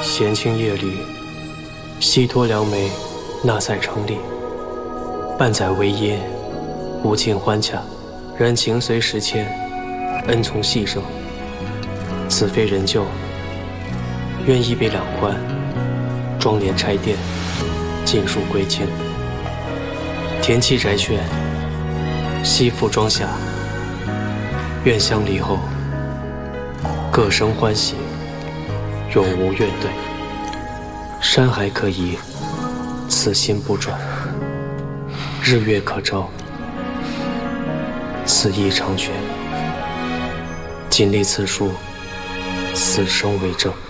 闲清夜里，西托良媒，纳采成立。半载为业，无尽欢洽，然情随时迁，恩从细生。此非人救，愿一别两宽，庄帘拆殿，尽数归迁。田契宅阙，西复庄下，愿相离后，各生欢喜，永无怨怼。山海可移，此心不转；日月可照，此意长全。谨立此书，死生为证。